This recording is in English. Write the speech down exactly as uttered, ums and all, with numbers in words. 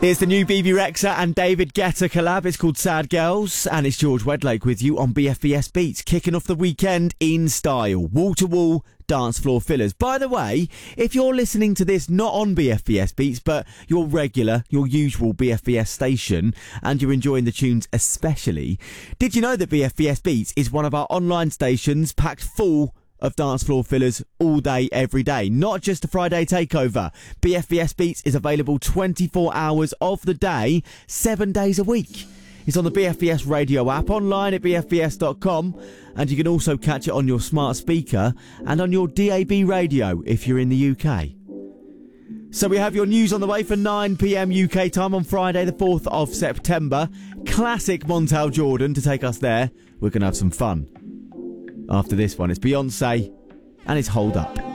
It's the new B B Rexha and David Guetta collab. It's called Sad Girls, and it's George Wedlake with you on B F B S Beats, kicking off the weekend in style. Wall-to-wall dance floor fillers. By the way, if you're listening to this not on B F B S Beats, but your regular, your usual B F B S station, and you're enjoying the tunes especially, did you know that B F B S Beats is one of our online stations packed full of dance floor fillers all day, every day? Not just a Friday takeover. B F B S Beats is available twenty-four hours of the day, seven days a week. It's on the B F B S radio app, online at b f b s dot com, and you can also catch it on your smart speaker and on your D A B radio if you're in the U K. So we have your news on the way for nine p m U K time on Friday the fourth of September. Classic Montel Jordan to take us there. We're going to have some fun. After this one, it's Beyonce and it's Hold Up.